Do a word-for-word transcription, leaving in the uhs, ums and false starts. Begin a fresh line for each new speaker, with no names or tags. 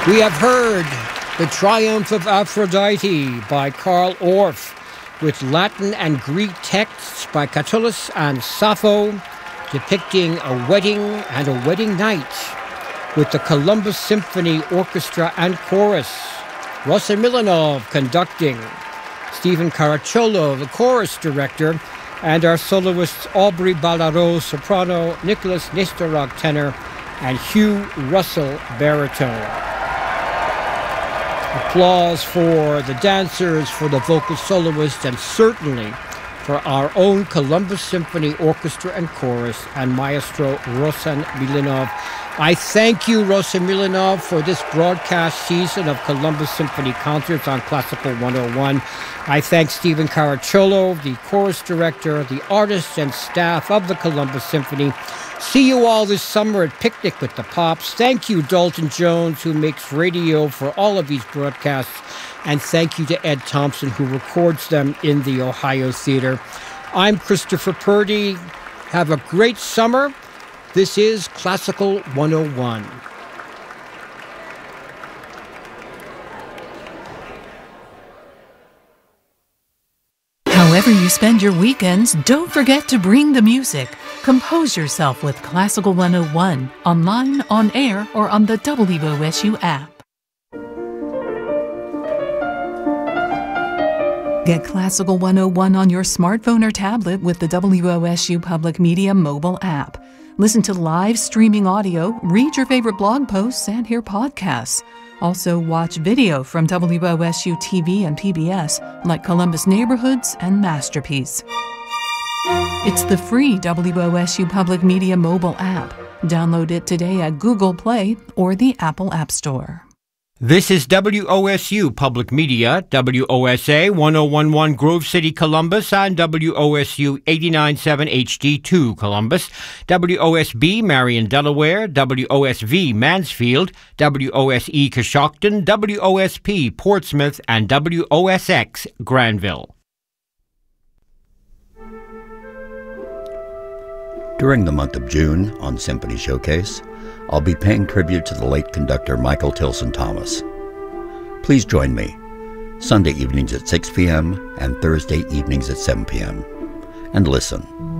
We have heard The Triumph of Aphrodite by Carl Orff, with Latin and Greek texts by Catullus and Sappho, depicting a wedding and a wedding night, with the Columbus Symphony Orchestra and Chorus, Rossa Milanov conducting, Stephen Caracciolo, the chorus director, and our soloists Aubrey Ballaro, soprano, Nicholas Nistorok, tenor, and Hugh Russell, baritone. Applause for the dancers, for the vocal soloists, and certainly for our own Columbus Symphony Orchestra and Chorus and Maestro Rossen Milanov. I thank you, Rossen Milanov, for this broadcast season of Columbus Symphony Concerts on Classical one oh one. I thank Stephen Caracciolo, the chorus director, the artists and staff of the Columbus Symphony. See you all this summer at Picnic with the Pops. Thank you, Dalton Jones, who makes radio for all of these broadcasts. And thank you to Ed Thompson, who records them in the Ohio Theater. I'm Christopher Purdy. Have a great summer. This is Classical one oh one.
However you spend your weekends, don't forget to bring the music. Compose yourself with Classical one oh one, online, on air, or on the W O S U app. Get Classical one oh one on your smartphone or tablet with the W O S U Public Media mobile app. Listen to live streaming audio, read your favorite blog posts, and hear podcasts. Also, watch video from W O S U T V and P B S, like Columbus Neighborhoods and Masterpiece. It's the free W O S U Public Media mobile app. Download it today at Google Play or the Apple App Store.
This is W O S U Public Media, W O S A one oh one point one Grove City, Columbus, and W O S U eighty-nine point seven H D two Columbus, W O S B Marion, Delaware, W O S V Mansfield, W O S E Coshocton, W O S P Portsmouth, and W O S X Granville.
During the month of June on Symphony Showcase, I'll be paying tribute to the late conductor Michael Tilson Thomas. Please join me Sunday evenings at six p.m. and Thursday evenings at seven p.m. and listen.